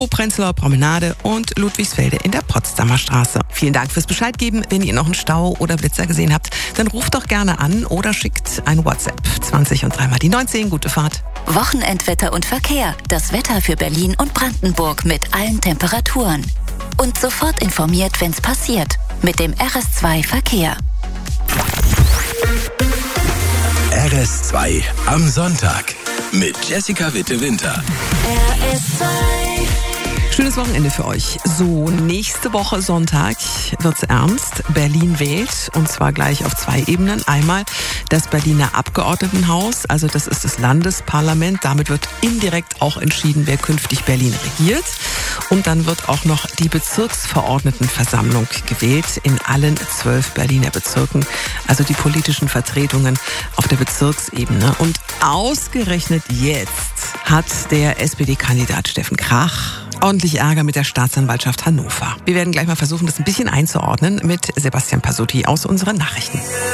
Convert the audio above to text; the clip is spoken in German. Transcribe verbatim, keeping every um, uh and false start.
Prenzlauer Promenade und Ludwigsfelde in der Potsdamer Straße. Vielen Dank fürs Bescheid geben. Wenn ihr noch einen Stau oder Blitzer gesehen habt, dann ruft doch gerne an oder schickt ein WhatsApp. zwanzig und dreimal die neunzehn. Gute Fahrt. Wochenendwetter und Verkehr. Das Wetter für Berlin und Brandenburg mit allen Temperaturen. Und sofort informiert, wenn's passiert. Mit dem R S zwei Verkehr. R S zwei am Sonntag mit Jessica Witte-Winter. R S zwei. Schönes Wochenende für euch. So, nächste Woche Sonntag wird's ernst. Berlin wählt, und zwar gleich auf zwei Ebenen. Einmal das Berliner Abgeordnetenhaus, also das ist das Landesparlament. Damit wird indirekt auch entschieden, wer künftig Berlin regiert. Und dann wird auch noch die Bezirksverordnetenversammlung gewählt in allen zwölf Berliner Bezirken, also die politischen Vertretungen auf der Bezirksebene. Und ausgerechnet jetzt hat der S P D-Kandidat Steffen Krach ordentlich Ärger mit der Staatsanwaltschaft Hannover. Wir werden gleich mal versuchen, das ein bisschen einzuordnen mit Sebastian Pasutti aus unseren Nachrichten.